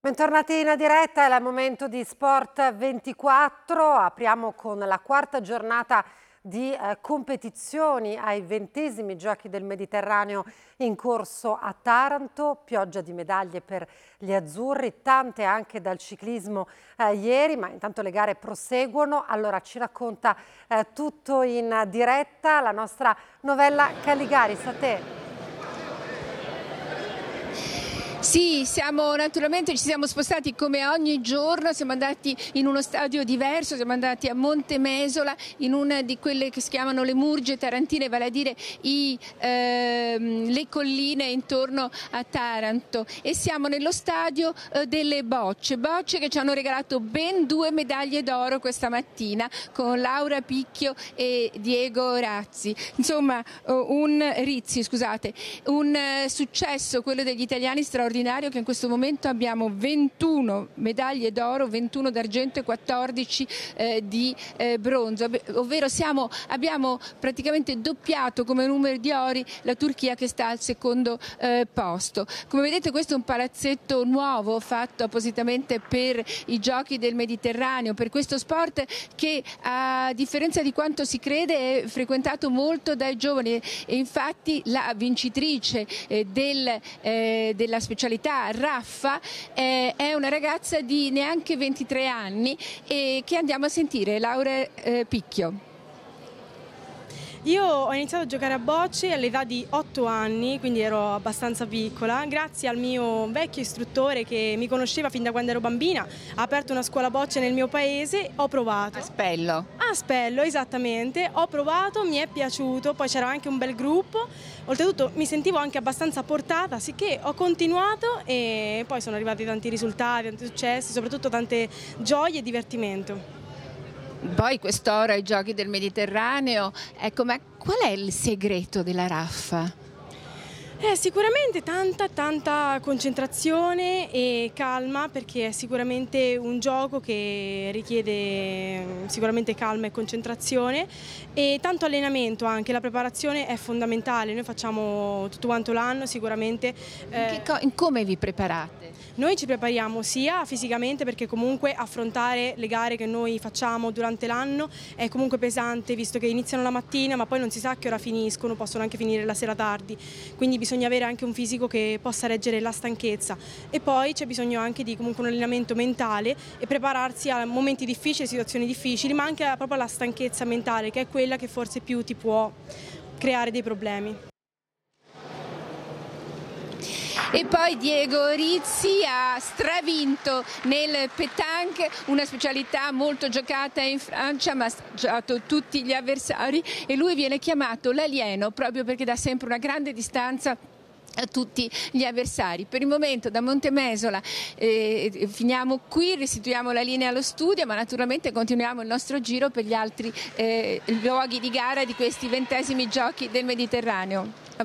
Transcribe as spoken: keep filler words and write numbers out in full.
Bentornati in diretta, è il momento di Sport ventiquattro, apriamo con la quarta giornata di eh, competizioni ai ventesimi Giochi del Mediterraneo in corso a Taranto, pioggia di medaglie per gli azzurri, tante anche dal ciclismo eh, ieri, ma intanto le gare proseguono. Allora ci racconta eh, tutto in diretta la nostra Novella Calligaris, a te. Sì, siamo naturalmente ci siamo spostati come ogni giorno, siamo andati in uno stadio diverso, siamo andati a Montemesola, in una di quelle che si chiamano le Murge Tarantine, vale a dire i, ehm, le colline intorno a Taranto, e siamo nello stadio eh, delle Bocce, Bocce che ci hanno regalato ben due medaglie d'oro questa mattina con Laura Picchio e Diego Razzi. Insomma, un Rizzi, scusate, un eh, successo quello degli italiani straordinario, che in questo momento abbiamo ventuno medaglie d'oro, ventuno d'argento e quattordici eh, di eh, bronzo, ovvero siamo, abbiamo praticamente doppiato come numero di ori la Turchia che sta al secondo eh, posto. Come vedete questo è un palazzetto nuovo fatto appositamente per i Giochi del Mediterraneo, per questo sport che a differenza di quanto si crede è frequentato molto dai giovani, e infatti la vincitrice eh, del, eh, della specialità Raffa eh, è una ragazza di neanche ventitré anni e che andiamo a sentire, Laura eh, Picchio. Io ho iniziato a giocare a bocce all'età di otto anni, quindi ero abbastanza piccola. Grazie al mio vecchio istruttore che mi conosceva fin da quando ero bambina, ha aperto una scuola bocce nel mio paese, ho provato. A Spello. A Spello, esattamente. Ho provato, mi è piaciuto, poi c'era anche un bel gruppo. Oltretutto mi sentivo anche abbastanza portata, sicché ho continuato e poi sono arrivati tanti risultati, tanti successi, soprattutto tante gioie e divertimento. Poi quest'ora ai Giochi del Mediterraneo, ecco, ma qual è il segreto della Raffa? Eh, sicuramente tanta tanta concentrazione e calma, perché è sicuramente un gioco che richiede sicuramente calma e concentrazione, e tanto allenamento anche, la preparazione è fondamentale, noi facciamo tutto quanto l'anno sicuramente. Eh, in, in come vi preparate? Noi ci prepariamo sia fisicamente, perché comunque affrontare le gare che noi facciamo durante l'anno è comunque pesante, visto che iniziano la mattina ma poi non si sa a che ora finiscono, possono anche finire la sera tardi, quindi bisogna avere anche un fisico che possa reggere la stanchezza, e poi c'è bisogno anche di comunque un allenamento mentale e prepararsi a momenti difficili, situazioni difficili, ma anche proprio alla stanchezza mentale, che è quella che forse più ti può creare dei problemi. E poi Diego Rizzi ha stravinto nel pétanque, una specialità molto giocata in Francia, ma ha giocato tutti gli avversari, e lui viene chiamato l'alieno proprio perché dà sempre una grande distanza a tutti gli avversari. Per il momento da Montemesola eh, finiamo qui, restituiamo la linea allo studio, ma naturalmente continuiamo il nostro giro per gli altri eh, luoghi di gara di questi ventesimi Giochi del Mediterraneo.